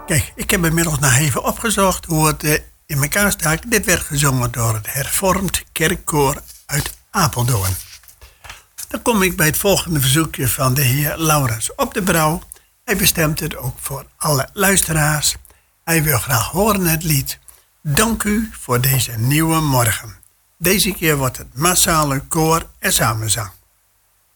Kijk, ik heb inmiddels nog even opgezocht hoe het in elkaar staat. Dit werd gezongen door het Hervormd Kerkkoor uit Apeldoorn. Dan kom ik bij het volgende verzoekje van de heer Laurens op de Brouw. Hij bestemt het ook voor alle luisteraars. Hij wil graag horen het lied Dank u voor deze nieuwe morgen. Deze keer wordt het massale koor en samenzang.